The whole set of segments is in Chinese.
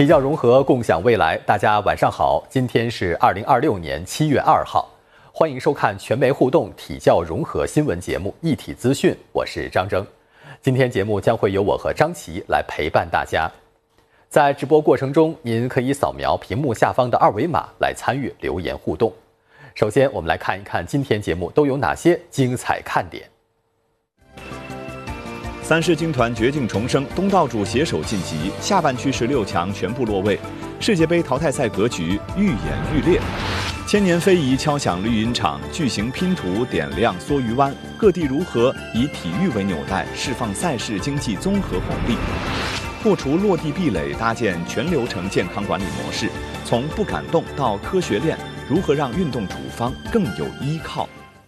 体教融合，共享未来。大家晚上好，今天是2026年7月2号，欢迎收看全媒互动体教融合新闻节目一体资讯，我是张征。今天节目将会由我和张琪来陪伴大家。在直播过程中，您可以扫描屏幕下方的2维码来参与留言互动。首先，我们来看一看今天节目都有哪些精彩看点。 三狮军团绝境重生，东道主携手晋级，下半区16强全部落位，世界杯淘汰赛格局愈演愈烈。千年非遗敲响绿茵场，巨型拼图点亮梭鱼湾，各地如何以体育为纽带，释放赛事经济综合红利？破除落地壁垒，搭建全流程健康管理模式，从不感动到科学练，如何让运动处方更有依靠？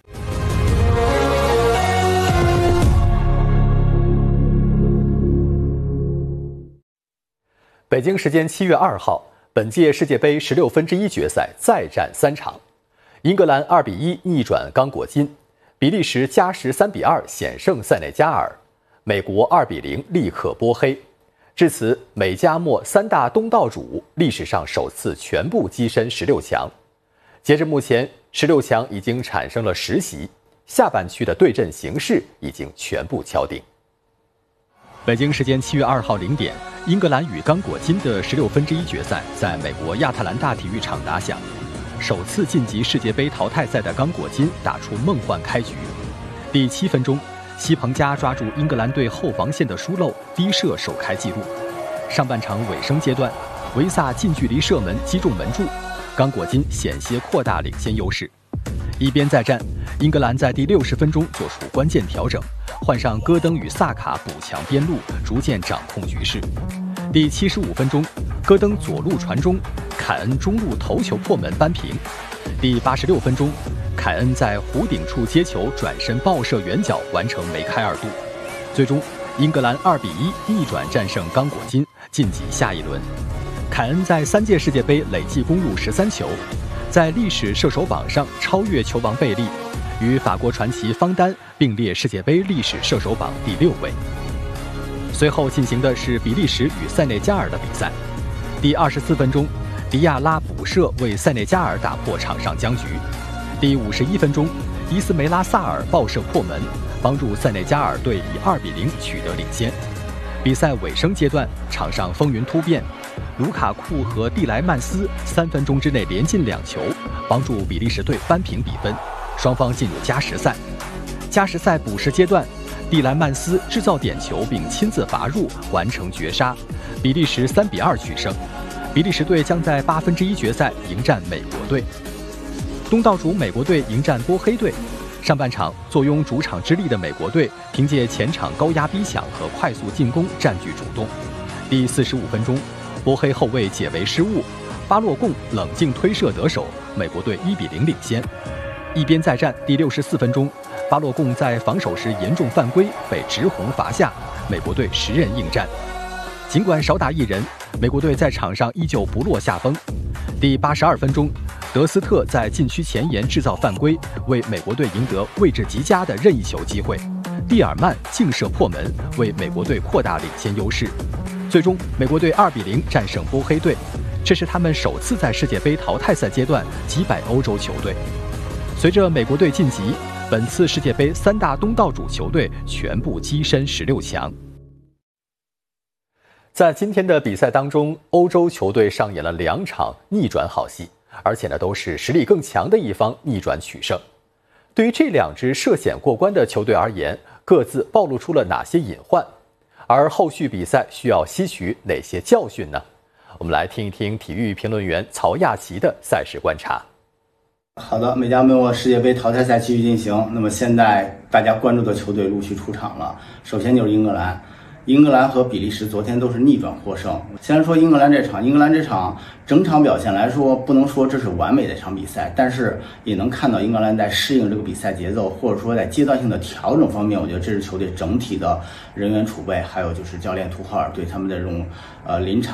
北京时间7月2号，本届世界杯16分之一决赛再战3场，英格兰2比1逆转刚果金，比利时加时3比2险胜塞内加尔，美国2比0力克波黑。至此，美加墨3大东道主历史上首次全部跻身16强。截至目前，16强已经产生了10席，下半区的对阵形势已经全部敲定。北京时间7月2号0点，英格兰与刚果金的16分之一决赛在美国亚特兰大体育场打响。首次晋级世界杯淘汰赛的刚果金打出梦幻开局。第7分钟，西彭加抓住英格兰队后防线的疏漏，低射首开纪录。上半场尾声阶段，维萨近距离射门击中门柱，刚果金险些扩大领先优势。一边再战，英格兰在第60分钟做出关键调整，换上戈登与萨卡补强边路，逐渐掌控局势。第75分钟，戈登左路传中，凯恩中路头球破门扳平。第86分钟，凯恩在弧顶处接球，转身爆射远角完成梅开2度。最终，英格兰2比1逆转战胜刚果金，晋级下一轮。凯恩在3届世界杯累计攻入13球，在历史射手榜上超越球王贝利，与法国传奇方丹并列世界杯历史射手榜第6位。随后进行的是比利时与塞内加尔的比赛。第24分钟，迪亚拉补射为塞内加尔打破场上僵局。第51分钟，伊斯梅拉萨尔爆射破门，帮助塞内加尔队以2比0取得领先。比赛尾声阶段，场上风云突变，卢卡库和蒂莱曼斯3分钟之内连进2球，帮助比利时队扳平比分，双方进入加时赛。加时赛补时阶段，蒂莱曼斯制造点球并亲自罚入，完成绝杀，比利时3比2取胜。比利时队将在8分之一决赛迎战美国队。东道主美国队迎战波黑队。上半场坐拥主场之利的美国队，凭借前场高压逼抢和快速进攻占据主动。第45分钟，波黑后卫解围失误，巴洛贡冷静推射得手，美国队1比0领先。一边再战，第64分钟，巴洛贡在防守时严重犯规，被直红罚下，美国队10人应战。尽管少打1人，美国队在场上依旧不落下风。第82分钟，德斯特在禁区前沿制造犯规，为美国队赢得位置极佳的任意球机会。蒂尔曼劲射破门，为美国队扩大领先优势。最终，美国队2比0战胜波黑队，这是他们首次在世界杯淘汰赛阶段击败欧洲球队。随着美国队晋级，本次世界杯3大东道主球队全部跻身16强。在今天的比赛当中，欧洲球队上演了2场逆转好戏，而且都是实力更强的一方逆转取胜。对于这2支涉险过关的球队而言，各自暴露出了哪些隐患？而后续比赛需要吸取哪些教训呢？我们来听一听体育评论员曹亚奇的赛事观察。 好的，美加墨世界杯淘汰赛继续进行。那么现在大家关注的球队陆续出场了。首先就是英格兰。英格兰和比利时昨天都是逆转获胜。先说英格兰这场整场表现来说，不能说这是完美的一场比赛，但是也能看到英格兰在适应这个比赛节奏，或者说在阶段性的调整方面，我觉得这支球队整体的人员储备，还有就是教练图赫尔对他们的这种临场